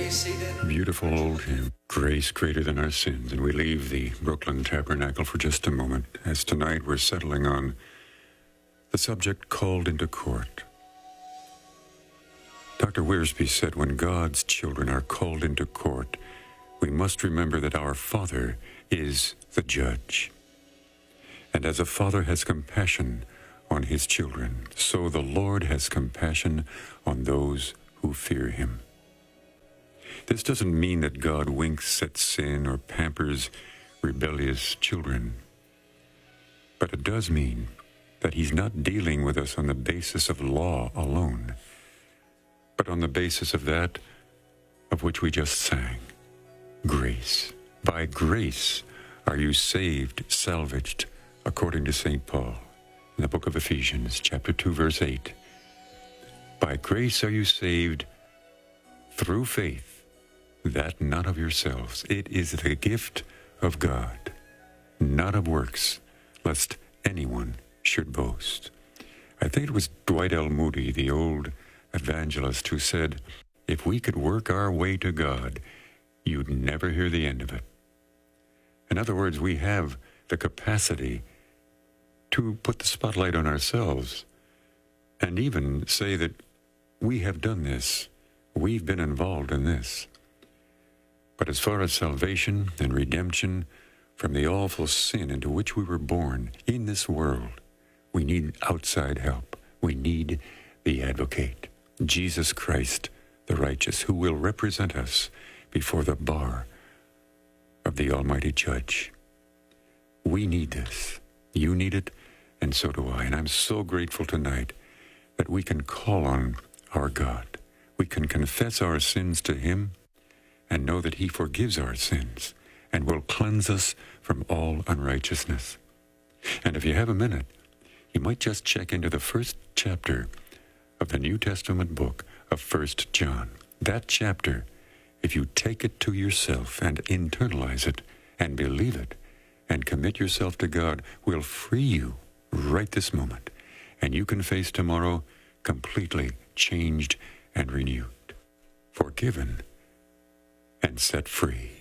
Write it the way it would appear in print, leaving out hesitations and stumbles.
be seated. Beautiful old hymn, Grace Greater Than Our Sins. And we leave the Brooklyn Tabernacle for just a moment, as tonight we're settling on the subject called into court. Dr. Wiersbe said, when God's children are called into court, we must remember that our Father is the judge. And as a father has compassion on his children, so the Lord has compassion on those who fear him. This doesn't mean that God winks at sin or pampers rebellious children. But it does mean that he's not dealing with us on the basis of law alone, but on the basis of that of which we just sang, grace. By grace are you saved, salvaged, according to St. Paul in the book of Ephesians, chapter 2, verse 8. By grace are you saved through faith, that not of yourselves. It is the gift of God, not of works, lest anyone should boast. I think it was Dwight L. Moody, the old evangelist, who said, if we could work our way to God, you'd never hear the end of it. In other words, we have the capacity to put the spotlight on ourselves and even say that we have done this, we've been involved in this. But as far as salvation and redemption from the awful sin into which we were born in this world, we need outside help. We need the advocate, Jesus Christ, the righteous, who will represent us before the bar of the Almighty Judge. We need this. You need it, and so do I. And I'm so grateful tonight that we can call on our God. We can confess our sins to him and know that he forgives our sins and will cleanse us from all unrighteousness. And if you have a minute, you might just check into the first chapter of the New Testament book of 1 John. That chapter, if you take it to yourself and internalize it and believe it and commit yourself to God, will free you right this moment. And you can face tomorrow completely changed and renewed, forgiven and set free.